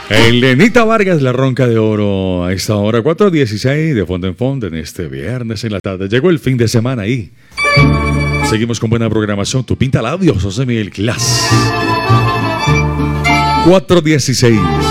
Elenita Vargas, la ronca de oro. A esta hora, 4:16 de fondo en fondo en este viernes en la tarde. Llegó el fin de semana ahí. Seguimos con buena programación. Tu pinta labios, José Miguel Class. 4:16.